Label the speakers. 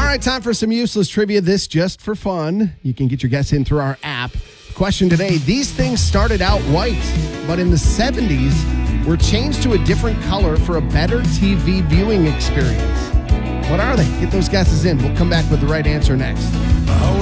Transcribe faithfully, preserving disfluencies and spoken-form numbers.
Speaker 1: right, time for some useless trivia. This just for fun. You can get your guess in through our app. Question today, these things started out white, but in the seventies were changed to a different color for a better T V viewing experience. What are they? Get those guesses in. We'll come back with the right answer next.